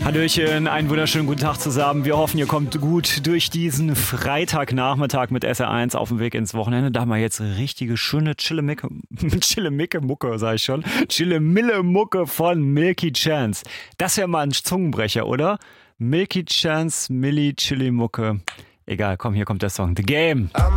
Hallöchen, einen wunderschönen guten Tag zusammen. Wir hoffen, ihr kommt gut durch diesen Freitagnachmittag mit SR1 auf dem Weg ins Wochenende. Da haben wir jetzt richtige schöne Chille-Micke-Mucke, sag ich schon. Chille-Mille-Mucke von Milky Chance. Das wäre mal ein Zungenbrecher, oder? Milky Chance, Milli, Chili-Mucke. Egal, komm, hier kommt der Song. The Game.